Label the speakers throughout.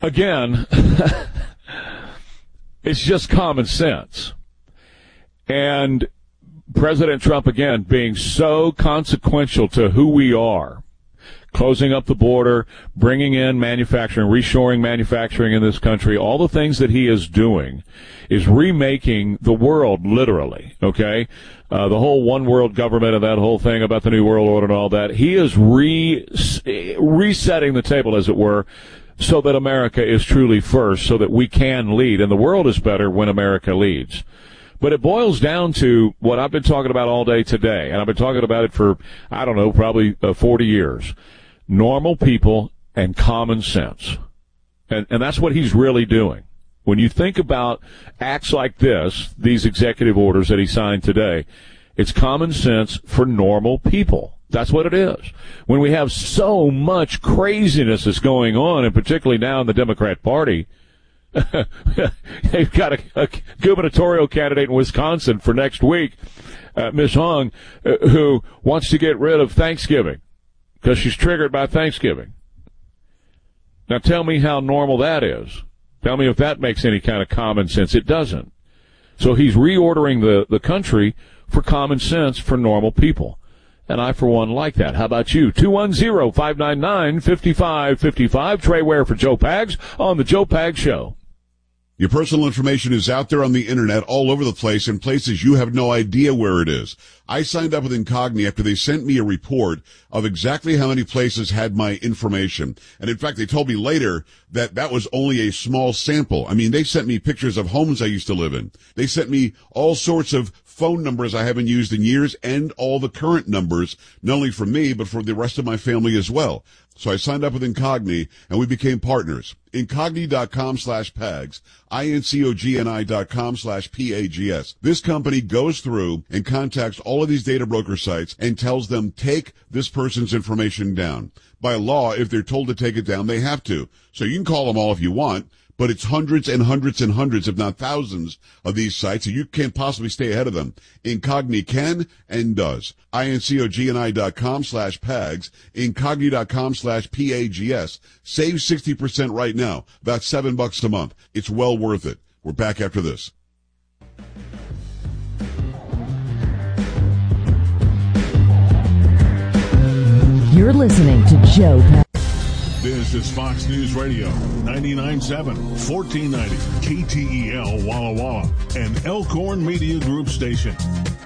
Speaker 1: again, it's just common sense. And President Trump, again, being so consequential to who we are, closing up the border, bringing in manufacturing, reshoring manufacturing in this country, all the things that he is doing is remaking the world, literally, okay? The whole one world government and that whole thing about the New World Order and all that. He is resetting the table, as it were, so that America is truly first, so that we can lead. And the world is better when America leads. But it boils down to what I've been talking about all day today, and I've been talking about it for, I don't know, probably 40 years. Normal people and common sense. And that's what he's really doing. When you think about acts like this, these executive orders that he signed today, it's common sense for normal people. That's what it is. When we have so much craziness that's going on, and particularly now in the Democrat Party, they've got a gubernatorial candidate in Wisconsin for next week, Ms. Hung, who wants to get rid of Thanksgiving because she's triggered by Thanksgiving. Now tell me how normal that is. Tell me if that makes any kind of common sense. It doesn't. So he's reordering the country for common sense for normal people. And I, for one, like that. How about you? 210-599-5555. Trey Ware for Joe Pags on the Joe Pags Show.
Speaker 2: Your personal information is out there on the internet all over the place in places you have no idea where it is. I signed up with Incogni after they sent me a report of exactly how many places had my information. And in fact, they told me later that that was only a small sample. I mean, they sent me pictures of homes I used to live in. They sent me all sorts of phone numbers I haven't used in years and all the current numbers, not only for me, but for the rest of my family as well. So I signed up with Incogni and we became partners. Incogni.com/PAGS, INCOGNI.com/PAGS. This company goes through and contacts all of these data broker sites and tells them, take this person's information down. By law, if they're told to take it down, they have to. So you can call them all if you want, but it's hundreds and hundreds and hundreds, if not thousands, of these sites, so you can't possibly stay ahead of them. Incogni can and does. INCOGNI.com/PAGS, Incogni.com/PAGS. Save 60% right now, about $7 a month. It's well worth it. We're back after this.
Speaker 3: You're listening to Joe Pags.
Speaker 4: This is Fox News Radio, 99.7, 1490, KTEL Walla Walla, and Elkhorn Media Group station.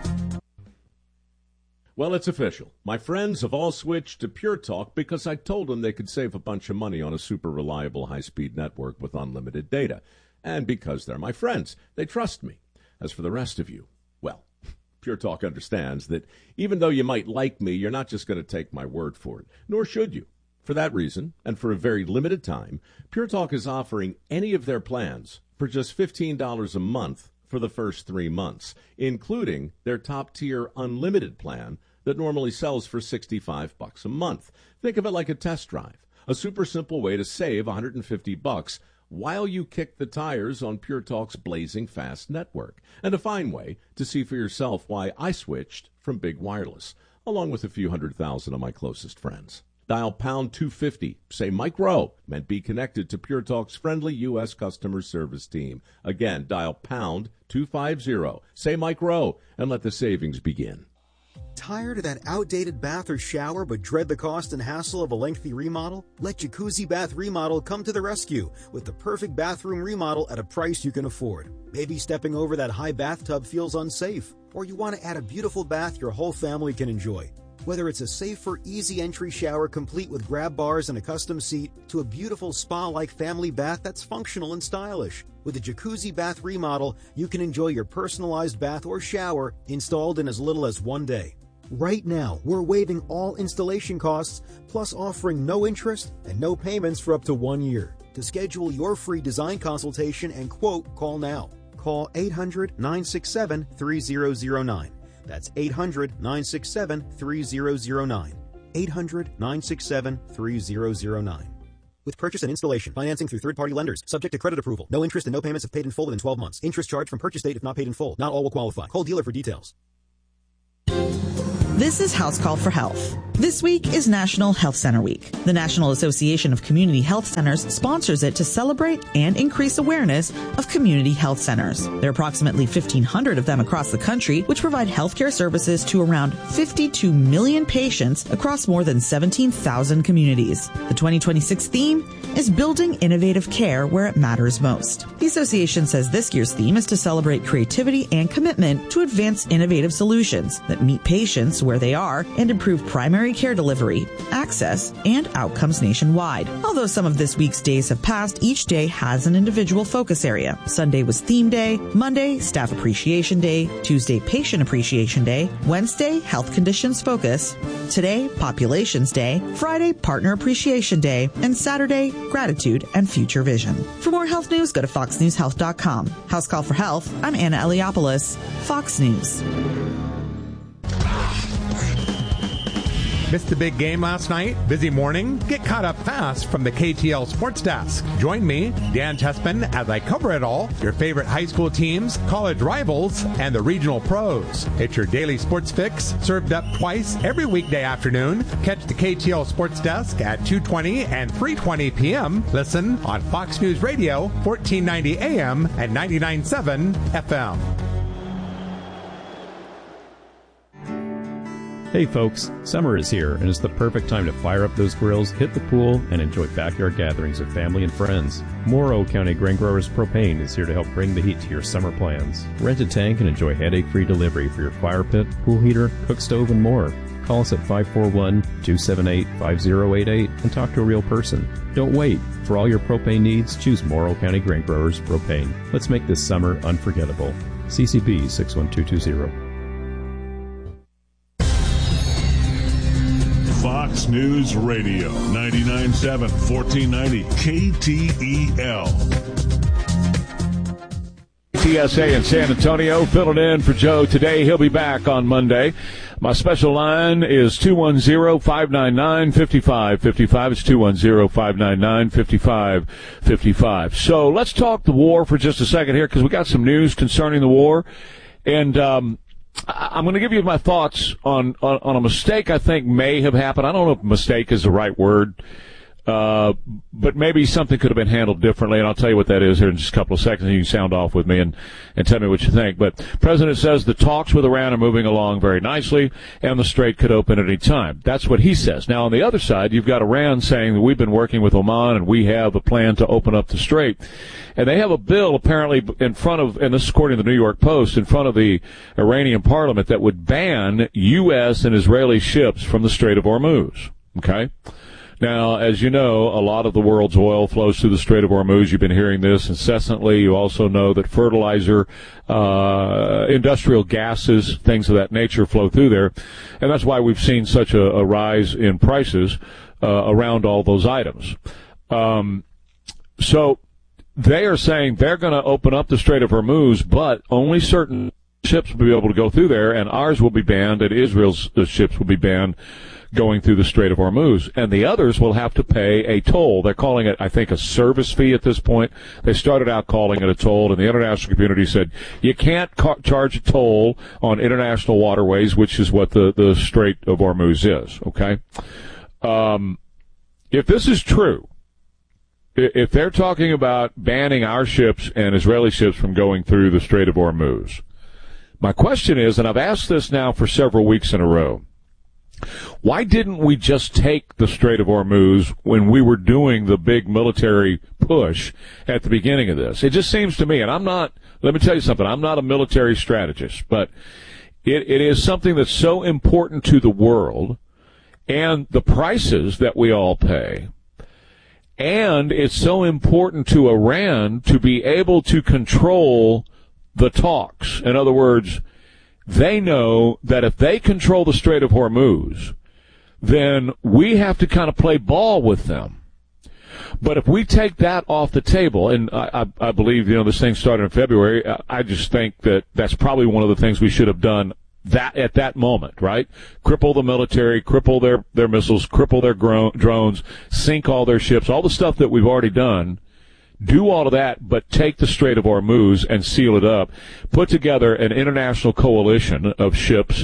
Speaker 5: Well, it's official. My friends have all switched to Pure Talk because I told them they could save a bunch of money on a super reliable high-speed network with unlimited data. And because they're my friends, they trust me. As for the rest of you, well, Pure Talk understands that even though you might like me, you're not just going to take my word for it, nor should you. For that reason, and for a very limited time, Pure Talk is offering any of their plans for just $15 a month for the first 3 months, including their top-tier unlimited plan that normally sells for $65 a month. Think of it like a test drive, a super simple way to save $150 while you kick the tires on Pure Talk's blazing fast network, and a fine way to see for yourself why I switched from Big Wireless, along with a few 100,000 of my closest friends. Dial pound 250, say Mike Rowe, and be connected to Pure Talk's friendly U.S. customer service team. Again, dial pound 250, say Mike Rowe, and let the savings begin.
Speaker 6: Tired of that outdated bath or shower but dread the cost and hassle of a lengthy remodel? Let Jacuzzi Bath Remodel come to the rescue with the perfect bathroom remodel at a price you can afford. Maybe stepping over that high bathtub feels unsafe, or you want to add a beautiful bath your whole family can enjoy. Whether it's a safer, easy entry shower complete with grab bars and a custom seat, to a beautiful spa-like family bath that's functional and stylish. With a Jacuzzi Bath Remodel, you can enjoy your personalized bath or shower installed in as little as 1 day. Right now, we're waiving all installation costs, plus offering no interest and no payments for up to 1 year. To schedule your free design consultation and quote, call now. Call 800-967-3009. That's 800-967-3009. 800-967-3009. With purchase and installation, financing through third-party lenders, subject to credit approval. No interest and no payments if paid in full within 12 months. Interest charged from purchase date if not paid in full. Not all will qualify. Call dealer for details.
Speaker 7: This is House Call for Health. This week is National Health Center Week. The National Association of Community Health Centers sponsors it to celebrate and increase awareness of community health centers. There are approximately 1,500 of them across the country, which provide healthcare services to around 52 million patients across more than 17,000 communities. The 2026 theme is Building Innovative Care Where It Matters Most. The association says this year's theme is to celebrate creativity and commitment to advance innovative solutions that meet patients where they are and improve primary care delivery, access, and outcomes nationwide. Although some of this week's days have passed, each day has an individual focus area. Sunday was Theme Day, Monday, Staff Appreciation Day, Tuesday, Patient Appreciation Day, Wednesday, Health Conditions Focus, today, Populations Day, Friday, Partner Appreciation Day, and Saturday, Gratitude and Future Vision. For more health news, go to foxnewshealth.com. House Call for Health, I'm Anna Eliopoulos, Fox News.
Speaker 8: Missed the big game last night? Busy morning? Get caught up fast from the KTL Sports Desk. Join me, Dan Tespin, as I cover it all, your favorite high school teams, college rivals, and the regional pros. It's your daily sports fix, served up twice every weekday afternoon. Catch the KTL Sports Desk at 2:20 and 3:20 p.m. Listen on Fox News Radio, 1490 AM and 99.7 FM.
Speaker 9: Hey folks, summer is here and it's the perfect time to fire up those grills, hit the pool, and enjoy backyard gatherings with family and friends. Morrow County Grain Growers Propane is here to help bring the heat to your summer plans. Rent a tank and enjoy headache-free delivery for your fire pit, pool heater, cook stove, and more. Call us at 541-278-5088 and talk to a real person. Don't wait. For all your propane needs, choose Morrow County Grain Growers Propane. Let's make this summer unforgettable. CCB 61220.
Speaker 4: Fox News Radio, 99.7, 1490, KTEL.
Speaker 1: TSA in San Antonio, filling in for Joe today. He'll be back on Monday. My special line is 210-599-5555. It's 210-599-5555. So let's talk the war for just a second here, because we got some news concerning the war. And I'm going to give you my thoughts on a mistake I think may have happened. I don't know if mistake is the right word, but maybe something could have been handled differently, and I'll tell you what that is here in just a couple of seconds, and you can sound off with me and tell me what you think. But the President says the talks with Iran are moving along very nicely, and the Strait could open at any time. That's what he says. Now, on the other side, you've got Iran saying that we've been working with Oman, and we have a plan to open up the Strait. And they have a bill apparently in front of, and this is according to the New York Post, in front of the Iranian parliament that would ban U.S. and Israeli ships from the Strait of Hormuz. Okay? Now, as you know, a lot of the world's oil flows through the Strait of Hormuz. You've been hearing this incessantly. You also know that fertilizer, industrial gases, things of that nature flow through there. And that's why we've seen such a rise in prices around all those items. So they are saying they're going to open up the Strait of Hormuz, but only certain ships will be able to go through there, and ours will be banned, and Israel's ships will be banned going through the Strait of Hormuz, and the others will have to pay a toll. They're calling it, I think, a service fee at this point. They started out calling it a toll, and the international community said you can't charge a toll on international waterways, which is what the Strait of Hormuz is, okay? If this is true, if they're talking about banning our ships and Israeli ships from going through the Strait of Hormuz, my question is, and I've asked this now for several weeks in a row, why didn't we just take the Strait of Hormuz when we were doing the big military push at the beginning of this? It just seems to me, and I'm not, let me tell you something, I'm not a military strategist, but it is something that's so important to the world and the prices that we all pay. And it's so important to Iran to be able to control the talks. In other words, they know that if they control the Strait of Hormuz, then we have to kind of play ball with them. But if we take that off the table, and I believe, this thing started in February, I just think that that's probably one of the things we should have done that at that moment, right? Cripple the military, cripple their missiles, cripple their drones, sink all their ships, all the stuff that we've already done. Do all of that, but take the Strait of Hormuz and seal it up. Put together an international coalition of ships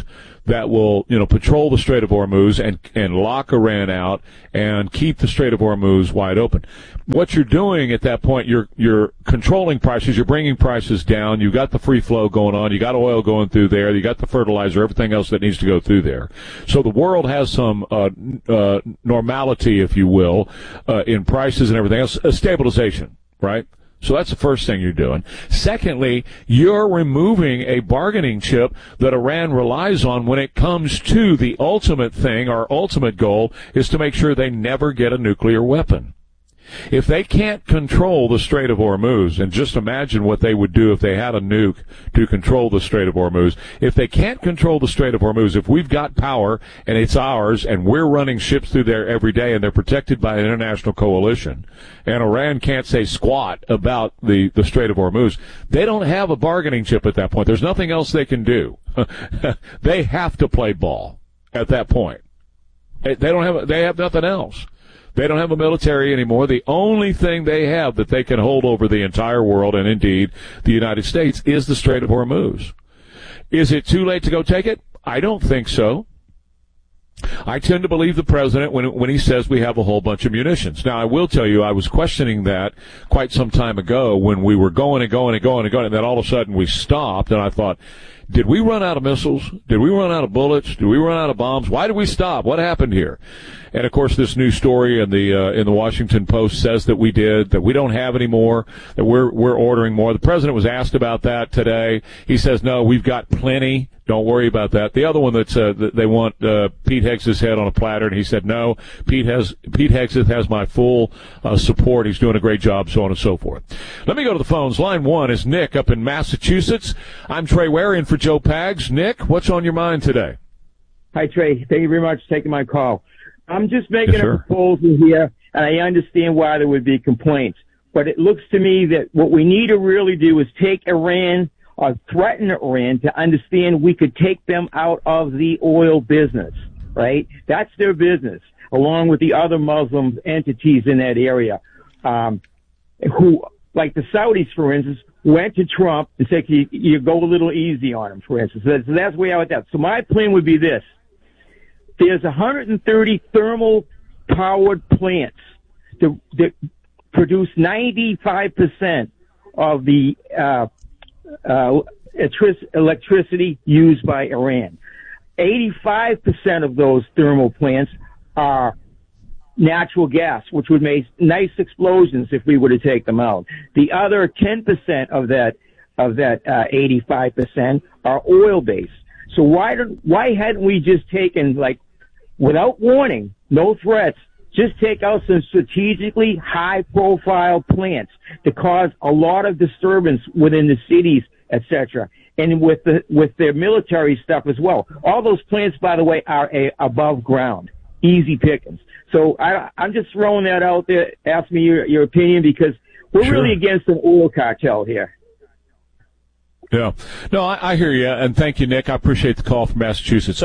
Speaker 1: that will, patrol the Strait of Hormuz and lock Iran out and keep the Strait of Hormuz wide open. What you're doing at that point, you're controlling prices, you're bringing prices down, you've got the free flow going on, you got oil going through there, you got the fertilizer, everything else that needs to go through there. So the world has some normality, if you will, in prices and everything else, a stabilization, right? So that's the first thing you're doing. Secondly, you're removing a bargaining chip that Iran relies on when it comes to the ultimate thing. Our ultimate goal is to make sure they never get a nuclear weapon. If they can't control the Strait of Hormuz, and just imagine what they would do if they had a nuke to control the Strait of Hormuz. If they can't control the Strait of Hormuz, if we've got power and it's ours and we're running ships through there every day and they're protected by an international coalition, and Iran can't say squat about the Strait of Hormuz, they don't have a bargaining chip at that point. There's nothing else they can do. They have to play ball at that point. They have nothing else. They don't have a military anymore. The only thing they have that they can hold over the entire world, and indeed the United States, is the Strait of Hormuz. Is it too late to go take it? I don't think so. I tend to believe the president when he says we have a whole bunch of munitions. Now, I will tell you, I was questioning that quite some time ago when we were going, and then all of a sudden we stopped, and I thought, did we run out of missiles? Did we run out of bullets? Did we run out of bombs? Why did we stop? What happened here? And of course, this new story in the Washington Post says that we did, that we don't have any more, that we're ordering more. The president was asked about that today. He says, no, we've got plenty. Don't worry about that. The other one that's that they want Pete Hegseth's head on a platter, and he said, no, Pete Hegseth has my full support. He's doing a great job, so on and so forth. Let me go to the phones. Line 1 is Nick up in Massachusetts. I'm Trey Ware in for Joe Pags. Nick, what's on your mind today?
Speaker 10: Hi, Trey. Thank you very much for taking my call. I'm just making a proposal here, and I understand why there would be complaints. But it looks to me that what we need to really do is take Iran or threaten Iran to understand we could take them out of the oil business, right? That's their business, along with the other Muslim entities in that area, who, like the Saudis, for instance, went to Trump and said, you go a little easy on him, for instance. So that's the way I would do it. So my plan would be this. There's 130 thermal-powered plants that produce 95% of the electricity used by Iran. 85% of those thermal plants are natural gas, which would make nice explosions if we were to take them out. The other 10% of that 85% are oil-based. So why hadn't we just taken, like, without warning, no threats, just take out some strategically high-profile plants that cause a lot of disturbance within the cities, etc., and with their military stuff as well. All those plants, by the way, are above ground, easy pickings. So I'm just throwing that out there. Ask me your opinion, because we're really against an oil cartel here.
Speaker 1: Yeah. No, I hear you, and thank you, Nick. I appreciate the call from Massachusetts.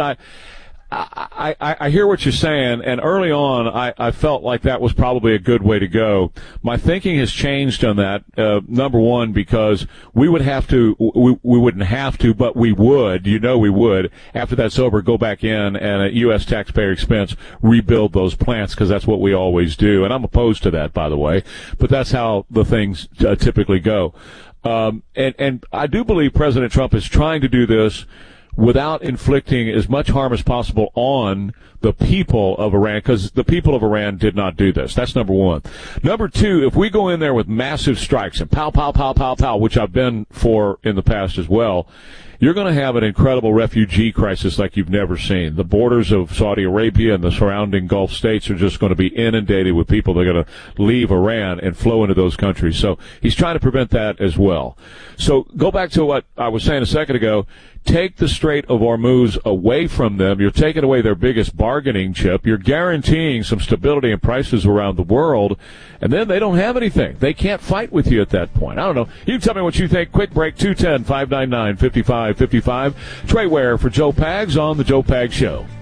Speaker 1: I hear what you're saying, and early on I felt like that was probably a good way to go. My thinking has changed on that, number one, because we wouldn't have to, but we would, we would, after that's over, go back in and at U.S. taxpayer expense rebuild those plants, because that's what we always do. And I'm opposed to that, by the way, but that's how the things typically go. And I do believe President Trump is trying to do this without inflicting as much harm as possible on the people of Iran, because the people of Iran did not do this. That's number one. Number two, if we go in there with massive strikes and pow, pow, pow, pow, pow, which I've been for in the past as well, you're going to have an incredible refugee crisis like you've never seen. The borders of Saudi Arabia and the surrounding Gulf states are just going to be inundated with people that are going to leave Iran and flow into those countries. So he's trying to prevent that as well. So go back to what I was saying a second ago. Take the Strait of Hormuz away from them. You're taking away their biggest bargaining chip. You're guaranteeing some stability in prices around the world, and then they don't have anything. They can't fight with you at that point. I don't know. You can tell me what you think. Quick break, 210-599-5555. Trey Ware for Joe Pags on The Joe Pags Show.